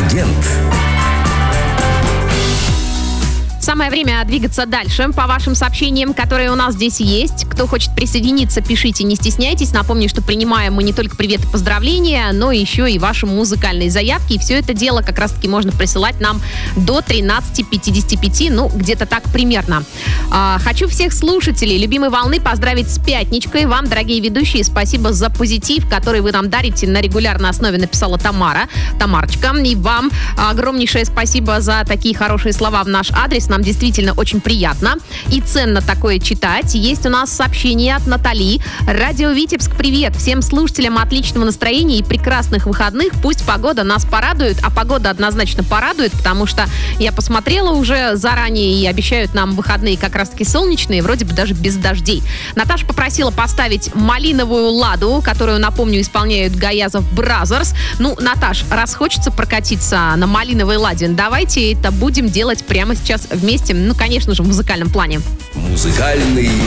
Корреспондент. Самое время двигаться дальше по вашим сообщениям, которые у нас здесь есть. Кто хочет присоединиться, пишите, не стесняйтесь. Напомню, что принимаем мы не только привет и поздравления, но еще и ваши музыкальные заявки. И все это дело как раз-таки можно присылать нам до 13:55, где-то так примерно. Хочу всех слушателей любимой волны поздравить с пятничкой. Вам, дорогие ведущие, спасибо за позитив, который вы нам дарите на регулярной основе, написала Тамарочка. И вам огромнейшее спасибо за такие хорошие слова в наш адрес. Нам действительно очень приятно и ценно такое читать. Есть у нас сообщение от Натали. Радио Витебск, привет. Всем слушателям отличного настроения и прекрасных выходных. Пусть погода нас порадует, а погода однозначно порадует, потому что я посмотрела уже заранее и обещают нам выходные как раз-таки солнечные, вроде бы даже без дождей. Наташа попросила поставить «Малиновую ладу», которую, напомню, исполняют Гаязов Бразерс. Наташ, раз хочется прокатиться на «Малиновой ладе», давайте это будем делать прямо сейчас вместе, конечно же, в музыкальном плане. Музыкальный